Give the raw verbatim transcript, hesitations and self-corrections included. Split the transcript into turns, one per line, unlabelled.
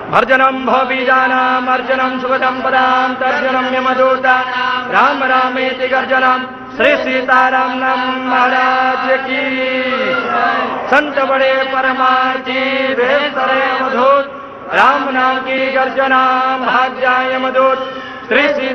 भर्जनम भवबीजानाम अर्जनम सुगतम पदाम तर्जनम यमदूता राम रामेति गर्जनम श्री सीताराम नाम महाराज की। संत बड़े परमार्थी भेसरे मधुत राम नाम की गर्जना भाग जाए यमदूत श्री